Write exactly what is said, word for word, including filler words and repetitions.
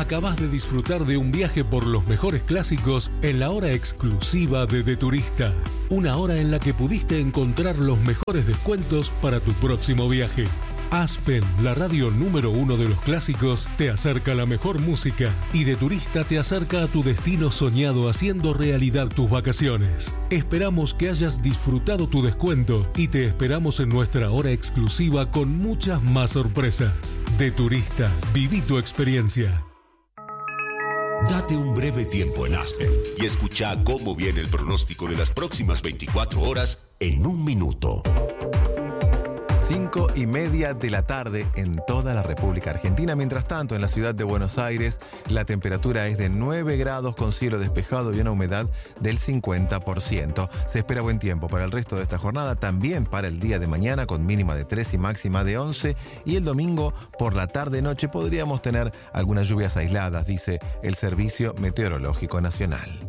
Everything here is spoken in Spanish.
Acabás de disfrutar de un viaje por los mejores clásicos en la hora exclusiva de De Turista. Una hora en la que pudiste encontrar los mejores descuentos para tu próximo viaje. Aspen, la radio número uno de los clásicos, te acerca la mejor música y De Turista te acerca a tu destino soñado haciendo realidad tus vacaciones. Esperamos que hayas disfrutado tu descuento y te esperamos en nuestra hora exclusiva con muchas más sorpresas. De Turista, viví tu experiencia. Date un breve tiempo en Aspen y escucha cómo viene el pronóstico de las próximas veinticuatro horas en un minuto. Cinco y media de la tarde en toda la República Argentina. Mientras tanto, en la ciudad de Buenos Aires, la temperatura es de nueve grados con cielo despejado y una humedad del cincuenta por ciento. Se espera buen tiempo para el resto de esta jornada, también para el día de mañana, con mínima de tres y máxima de once. Y el domingo, por la tarde-noche, podríamos tener algunas lluvias aisladas, dice el Servicio Meteorológico Nacional.